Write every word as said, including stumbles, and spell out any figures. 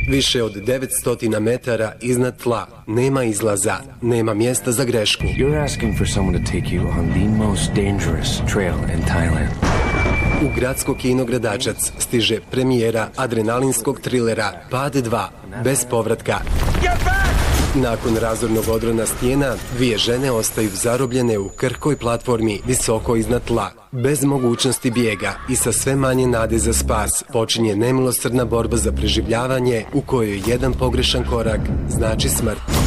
Više od devetsto metara iznad tla. Nema izlaza, nema mjesta za grešku. You're asking for someone to take you on the most dangerous trail in Thailand. U gradsko kino Gradačac stiže premijera adrenalinskog trilera Pad dva, bez povratka. Nakon razornog odrona stijena, dvije žene ostaju zarobljene u krhkoj platformi visoko iznad tla. Bez mogućnosti bijega i sa sve manje nade za spas počinje nemilosrdna borba za preživljavanje u kojoj jedan pogrešan korak znači smrt.